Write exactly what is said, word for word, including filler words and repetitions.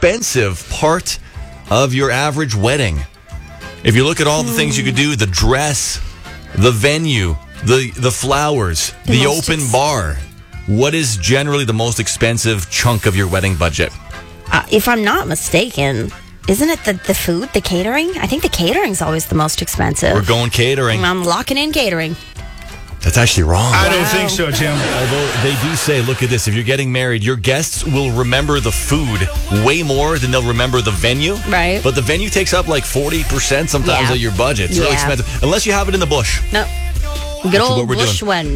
expensive part of your average wedding? If you look at all the things you could do, the dress, the venue, the, the flowers, the, the open ex- bar, what is generally the most expensive chunk of your wedding budget? Uh, if I'm not mistaken, isn't it the, the food, the catering? I think the catering's always the most expensive. We're going catering. I'm locking in catering. That's actually wrong. I don't think so, Tim. Although they do say, look at this, if you're getting married, your guests will remember the food way more than they'll remember the venue. Right. But the venue takes up like forty percent sometimes Yeah. of your budget. It's really Yeah. expensive. Unless you have it in the bush. No. Good Which is what old we're bush doing. one.